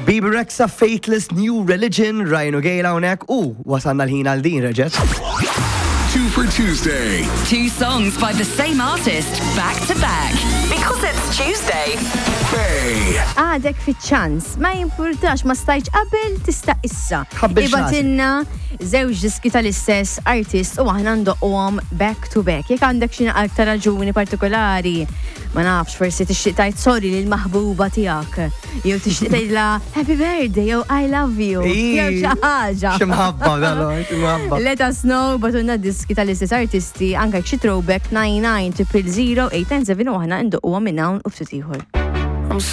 Bibi Rexha, Faithless, New Religion, Ryan O'Gale hawnhekk u wasanna l-ħin għal din reġet. 2 for Tuesday. 2 songs by the same artist, back to back. Because it's Tuesday. Faye. Għadek fit-ċans, ma jimpurtax, ma stajċ qabel tista' issa. Ħabbilx Ibatinna żewġ diski tal-istess artist u aħna ndoqquhom back to back. Jekk għandek xi aktar raġuni partikolari, ma nafx forsi tixtieq tgħid sorry lil maħbuba tiegħek. Jew tixtieq tgħidla happy birthday jew I love you. Jew xi ħaġa. Ximħabba dal-għor, ximħabba. Let us know, batunna diski tal-istess artisti anke xi throwback 99 000 897 u aħna ndoqquhom minn hawn u ftit ieħor.